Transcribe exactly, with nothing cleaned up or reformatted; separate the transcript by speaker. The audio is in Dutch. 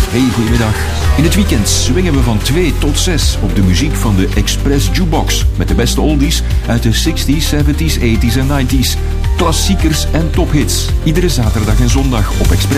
Speaker 1: Hey, goedemiddag. In het weekend swingen we van twee tot zes op de muziek van de Express Jukebox. Met de beste oldies uit de zestig's, zeventig's, tachtig's en negentig's. Klassiekers en tophits. Iedere zaterdag en zondag op Express.